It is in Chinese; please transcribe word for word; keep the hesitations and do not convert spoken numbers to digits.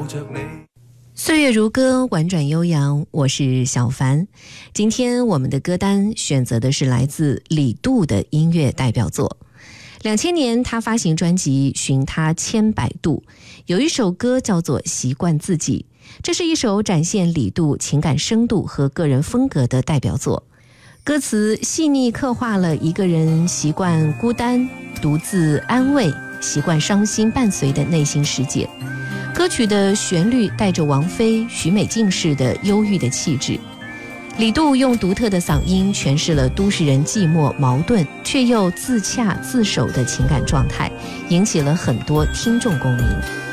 着你。 岁月如歌，婉转悠扬，我是小凡。今天我们的歌单选择的是来自李杜的音乐代表作。两千年他发行专辑《寻他千百度》，有一首歌叫做《习惯自己》，这是一首展现李杜情感深度和个人风格的代表作。歌词细腻刻画了一个人习惯孤单、独自安慰、习惯伤心伴随的内心世界。歌曲的旋律带着王菲、许美静式的忧郁的气质。李杜用独特的嗓音诠释了都市人寂寞、矛盾却又自洽自守的情感状态，引起了很多听众共鸣。